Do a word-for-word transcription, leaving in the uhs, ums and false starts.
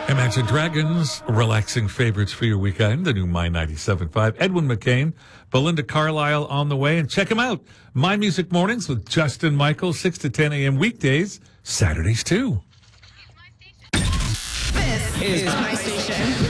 Imagine Dragons, relaxing favorites for your weekend. The new My ninety-seven point five. Edwin McCain, Belinda Carlisle on the way. And check him out. My Music Mornings with Justin Michael, six to ten a.m. weekdays, Saturdays too. This is My Station.